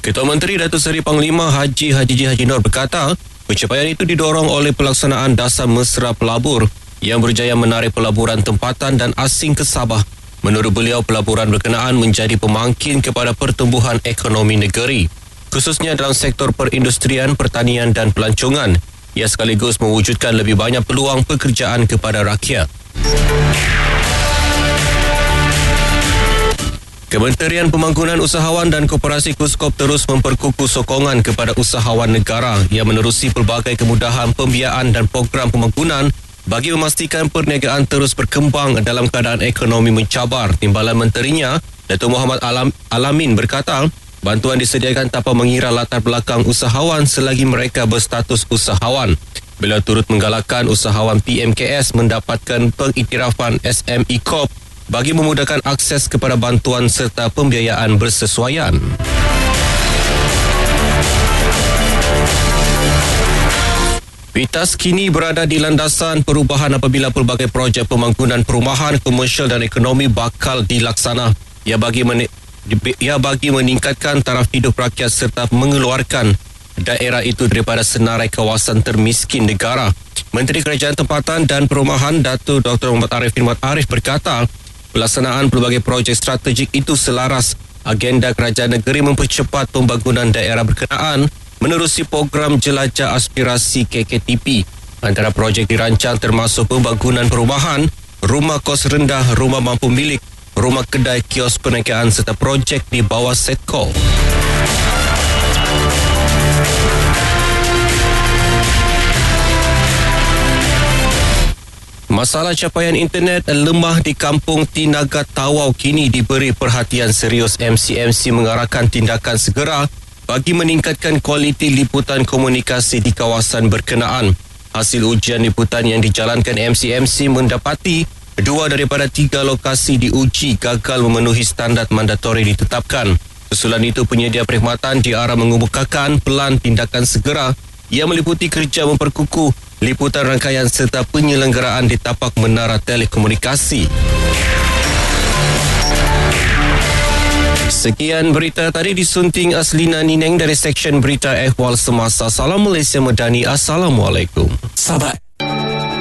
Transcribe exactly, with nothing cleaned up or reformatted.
Ketua Menteri Datuk Seri Panglima Haji Haji Haji Nur berkata, pencapaian itu didorong oleh pelaksanaan dasar mesra pelabur yang berjaya menarik pelaburan tempatan dan asing ke Sabah. Menurut beliau, pelaburan berkenaan menjadi pemangkin kepada pertumbuhan ekonomi negeri, khususnya dalam sektor perindustrian, pertanian dan pelancongan. Ia sekaligus mewujudkan lebih banyak peluang pekerjaan kepada rakyat. Kementerian Pembangunan Usahawan dan Koperasi KUSKOP terus memperkukuh sokongan kepada usahawan negara yang menerusi pelbagai kemudahan pembiayaan dan program pembangunan bagi memastikan perniagaan terus berkembang dalam keadaan ekonomi mencabar. Timbalan Menterinya, Datuk Muhammad Alam, Alamin berkata, bantuan disediakan tanpa mengira latar belakang usahawan selagi mereka berstatus usahawan. Beliau turut menggalakkan usahawan P M K S mendapatkan pengiktirafan S M E Corp bagi memudahkan akses kepada bantuan serta pembiayaan bersesuaian. Vitas kini berada di landasan perubahan apabila pelbagai projek pembangunan perumahan, komersial dan ekonomi bakal dilaksana. Ia bagi men- ia bagi meningkatkan taraf hidup rakyat serta mengeluarkan daerah itu daripada senarai kawasan termiskin negara. Menteri Kerajaan Tempatan dan Perumahan Datuk Doktor Muhammad Arif Firman Arif berkata, pelaksanaan pelbagai projek strategik itu selaras agenda kerajaan negeri mempercepat pembangunan daerah berkenaan menerusi program Jelajah Aspirasi K K T P. Antara projek dirancang termasuk pembangunan perumahan, rumah kos rendah, rumah mampu milik, rumah kedai, kios perniagaan serta projek di bawah Setco. Masalah capaian internet lemah di kampung Tinaga Tawau kini diberi perhatian serius. M C M C mengarahkan tindakan segera bagi meningkatkan kualiti liputan komunikasi di kawasan berkenaan. Hasil ujian liputan yang dijalankan M C M C mendapati dua daripada tiga lokasi diuji gagal memenuhi standard mandatori ditetapkan. Susulan itu, penyedia perkhidmatan diarah mengemukakan pelan tindakan segera yang meliputi kerja memperkukuh liputan rangkaian serta penyelenggaraan di tapak menara telekomunikasi. Sekian berita tadi disunting Aslina Nineng dari Seksyen Berita Ehwal Semasa. Salam Malaysia Medani. Assalamualaikum. Sahabat